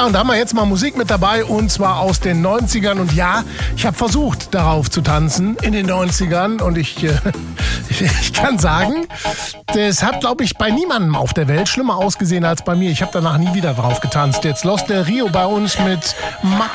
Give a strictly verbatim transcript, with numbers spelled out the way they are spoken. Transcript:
Tja, und da haben wir jetzt mal Musik mit dabei und zwar aus den neunzigern. Und ja, ich habe versucht, darauf zu tanzen in den neunzigern. Und ich, äh, ich kann sagen, das hat, glaube ich, bei niemandem auf der Welt schlimmer ausgesehen als bei mir. Ich habe danach nie wieder drauf getanzt. Jetzt Los Del Rio bei uns mit Max